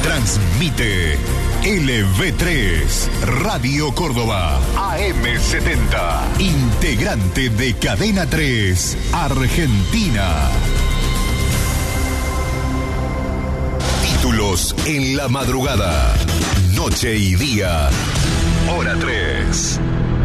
Transmite LV3, Radio Córdoba, AM70, integrante de Cadena 3, Argentina. Títulos en la madrugada, noche y día, hora 3.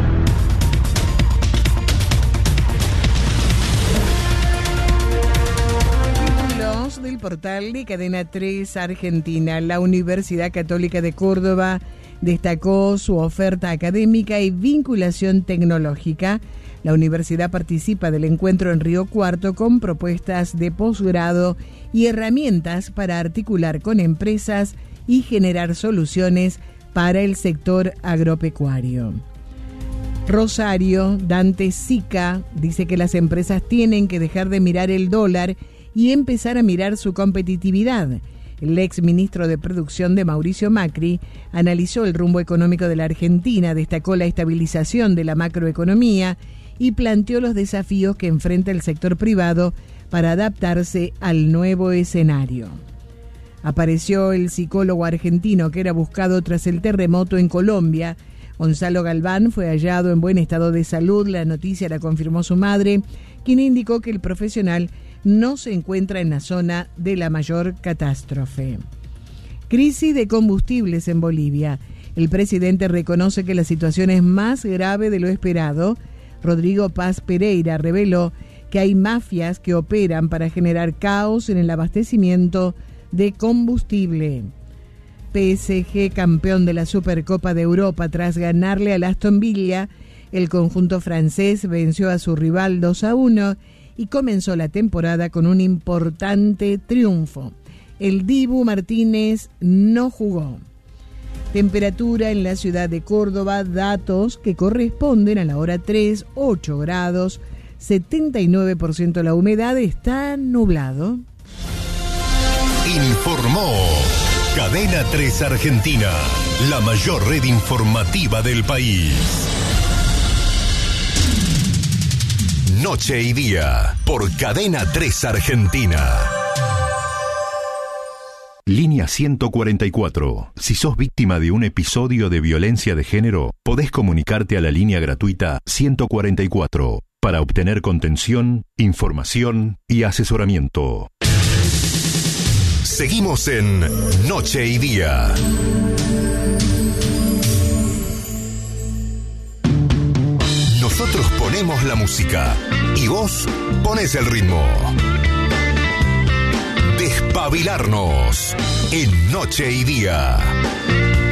Del portal de Cadena 3 Argentina. La Universidad Católica de Córdoba destacó su oferta académica y vinculación tecnológica. La universidad participa del encuentro en Río Cuarto con propuestas de posgrado y herramientas para articular con empresas y generar soluciones para el sector agropecuario. Rosario Dante Sica dice que las empresas tienen que dejar de mirar el dólar y empezar a mirar su competitividad. El ex ministro de Producción de Mauricio Macri analizó el rumbo económico de la Argentina, destacó la estabilización de la macroeconomía y planteó los desafíos que enfrenta el sector privado para adaptarse al nuevo escenario. Apareció el psicólogo argentino que era buscado tras el terremoto en Colombia. Gonzalo Galván fue hallado en buen estado de salud. La noticia la confirmó su madre, quien indicó que el profesional no se encuentra en la zona de la mayor catástrofe. Crisis de combustibles en Bolivia. El presidente reconoce que la situación es más grave de lo esperado. Rodrigo Paz Pereira reveló que hay mafias que operan para generar caos en el abastecimiento de combustible. PSG campeón de la Supercopa de Europa tras ganarle al Aston Villa. El conjunto francés venció a su rival 2-1 y comenzó la temporada con un importante triunfo. El Dibu Martínez no jugó. Temperatura en la ciudad de Córdoba, datos que corresponden a la hora 3, 8 grados, 79% la humedad, está nublado. Informó Cadena 3 Argentina, la mayor red informativa del país. Noche y día, por Cadena 3 Argentina. Línea 144. Si sos víctima de un episodio de violencia de género, podés comunicarte a la línea gratuita 144 para obtener contención, información y asesoramiento. Seguimos en Noche y Día. Nosotros ponemos la música y vos ponés el ritmo. Despabilarnos en Noche y Día.